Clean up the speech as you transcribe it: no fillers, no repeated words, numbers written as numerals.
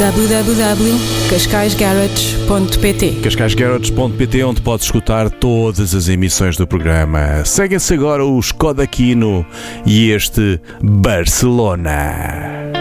www.cascaisgarage.pt cascaisgarage.pt, onde podes escutar todas as emissões do programa. Seguem-se agora os Codakino e este Barcelona.